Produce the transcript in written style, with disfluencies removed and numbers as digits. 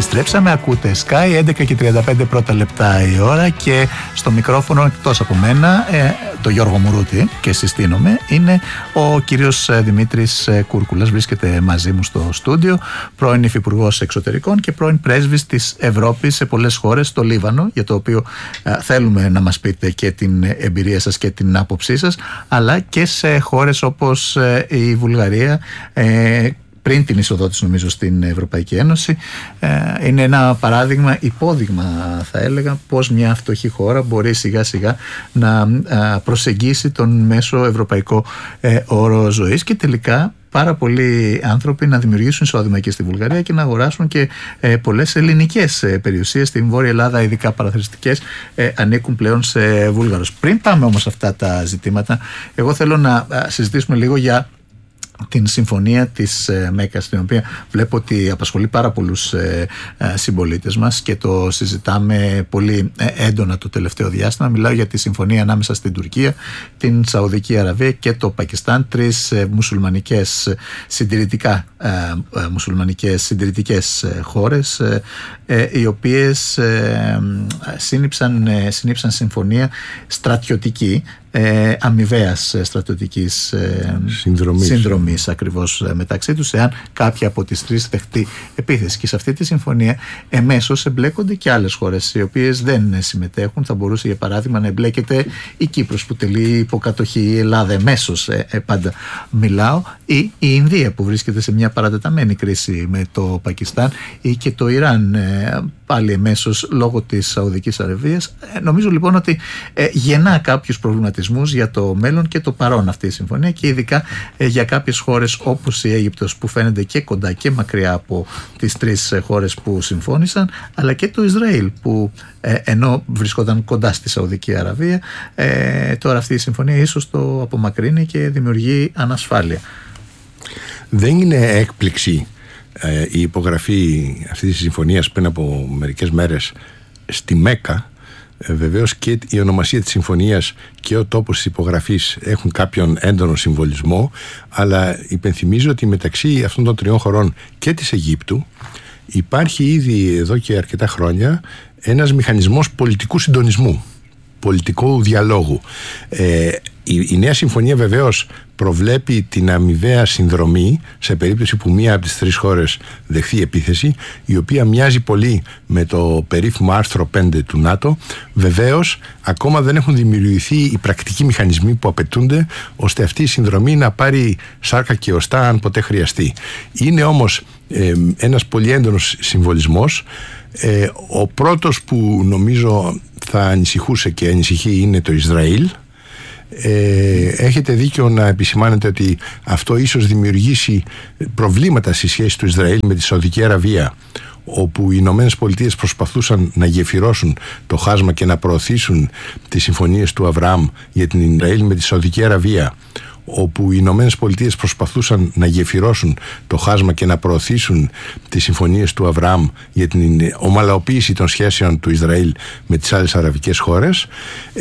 Επιστρέψαμε, ακούτε Sky, 11 και 35 πρώτα λεπτά η ώρα, και στο μικρόφωνο εκτός από μένα, το Γιώργο Μουρούτη, και συστήνομαι, είναι ο κύριος Δημήτρης Κούρκουλας. Βρίσκεται μαζί μου στο στούντιο, πρώην υφυπουργός εξωτερικών και πρώην πρέσβης της Ευρώπης σε πολλές χώρες, στο Λίβανο, για το οποίο θέλουμε να μας πείτε και την εμπειρία σας και την άποψή σας, αλλά και σε χώρες όπως η Βουλγαρία, πριν την εισοδό της νομίζω στην Ευρωπαϊκή Ένωση. Είναι ένα παράδειγμα, υπόδειγμα θα έλεγα, πως μια φτωχή χώρα μπορεί σιγά σιγά να προσεγγίσει τον μέσο ευρωπαϊκό όρο ζωής, και τελικά πάρα πολλοί άνθρωποι να δημιουργήσουν εισόδημα και στη Βουλγαρία και να αγοράσουν και πολλές ελληνικές περιουσίες στην Βόρεια Ελλάδα, ειδικά παραθεριστικές, ανήκουν πλέον σε Βούλγαρους. Πριν πάμε όμως σε αυτά τα ζητήματα, εγώ θέλω να συζητήσουμε λίγο για την συμφωνία της Μέκας, την οποία βλέπω ότι απασχολεί πάρα πολλούς συμπολίτες μας και το συζητάμε πολύ έντονα το τελευταίο διάστημα. Μιλάω για τη συμφωνία ανάμεσα στην Τουρκία, την Σαουδική Αραβία και το Πακιστάν, τρεις μουσουλμανικές συντηρητικές χώρες, οι οποίες συνήψαν συμφωνία στρατιωτική, αμοιβαίας στρατιωτικής συνδρομής ακριβώς μεταξύ τους, εάν κάποια από τις τρεις δεχτεί επίθεση. Και σε αυτή τη συμφωνία εμέσως εμπλέκονται και άλλες χώρες οι οποίες δεν συμμετέχουν. Θα μπορούσε για παράδειγμα να εμπλέκεται η Κύπρος που τελεί υποκατοχή, η Ελλάδα εμέσως, πάντα μιλάω, ή η Ινδία που βρίσκεται σε μια παρατεταμένη κρίση με το Πακιστάν, ή και το Ιράν πάλι εμέσως λόγω της Σαουδικής Αραβίας. Νομίζω λοιπόν ότι γεννά κάποιους προβληματισμούς για το μέλλον και το παρόν αυτή η συμφωνία, και ειδικά για κάποιες χώρες όπως η Αίγυπτος, που φαίνεται και κοντά και μακριά από τις τρεις χώρες που συμφώνησαν, αλλά και το Ισραήλ που ενώ βρισκόταν κοντά στη Σαουδική Αραβία, τώρα αυτή η συμφωνία ίσως το απομακρύνει και δημιουργεί ανασφάλεια. Δεν είναι έκπληξη η υπογραφή αυτής της συμφωνίας πριν από μερικές μέρες στη Μέκα. Βεβαίως και η ονομασία της συμφωνίας και ο τόπος της υπογραφής έχουν κάποιον έντονο συμβολισμό, αλλά υπενθυμίζω ότι μεταξύ αυτών των τριών χωρών και της Αιγύπτου υπάρχει ήδη εδώ και αρκετά χρόνια ένας μηχανισμός πολιτικού συντονισμού, πολιτικού διαλόγου. Η νέα συμφωνία βεβαίως προβλέπει την αμοιβαία συνδρομή σε περίπτωση που μία από τις τρεις χώρες δεχθεί επίθεση, η οποία μοιάζει πολύ με το περίφημο άρθρο 5 του ΝΑΤΟ. Βεβαίως ακόμα δεν έχουν δημιουργηθεί οι πρακτικοί μηχανισμοί που απαιτούνται ώστε αυτή η συνδρομή να πάρει σάρκα και οστά αν ποτέ χρειαστεί. Είναι όμως ένας πολύ έντονος συμβολισμός. Ο πρώτος που νομίζω θα ανησυχούσε και ανησυχεί είναι το Ισραήλ. Έχετε δίκιο να επισημάνετε ότι αυτό ίσως δημιουργήσει προβλήματα στη σχέση του Ισραήλ με τη Σαουδική Αραβία, όπου οι Ηνωμένες Πολιτείες προσπαθούσαν να γεφυρώσουν το χάσμα και να προωθήσουν τις συμφωνίες του Αβραάμ για την Ισραήλ με τη Σαουδική Αραβία, όπου οι Ηνωμένες Πολιτείες προσπαθούσαν να γεφυρώσουν το χάσμα και να προωθήσουν τις συμφωνίες του Αβραάμ για την ομαλοποίηση των σχέσεων του Ισραήλ με τις άλλες αραβικές χώρες.